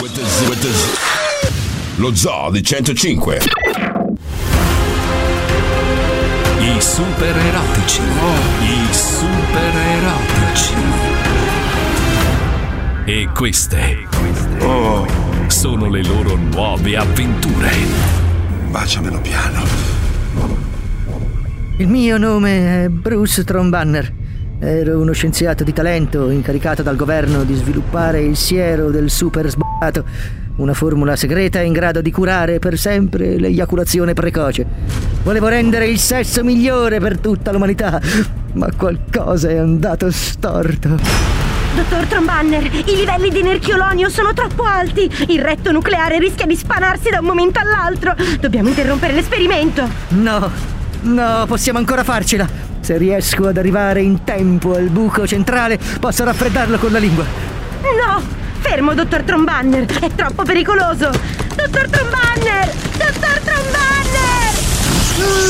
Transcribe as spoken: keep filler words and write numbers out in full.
Lo Zoo di centocinque. I super erotici. I super erotici. E queste Oh, sono le loro nuove avventure. baciamelo piano. Il mio nome è Bruce Trombanner. Ero uno scienziato di talento incaricato dal governo di sviluppare il siero del super sbagliato, una formula segreta in grado di curare per sempre l'eiaculazione precoce. Volevo rendere il sesso migliore per tutta l'umanità, ma qualcosa è andato storto. Dottor Trombanner, i livelli di nerchiolonio sono troppo alti. Il retto nucleare rischia di spanarsi da un momento all'altro. Dobbiamo interrompere l'esperimento. No, no, possiamo ancora farcela. Se riesco ad arrivare in tempo al buco centrale, posso raffreddarlo con la lingua. No! Fermo, dottor Trombanner! È troppo pericoloso! Dottor Trombanner!